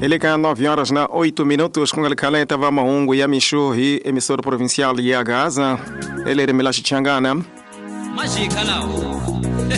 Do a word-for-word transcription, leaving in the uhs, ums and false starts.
Eleka nove horas na oito minutos com ele caleta va mahungu ya mishuhi emissora provincial ya Gaza. Ele remelashi changana. Majika lao.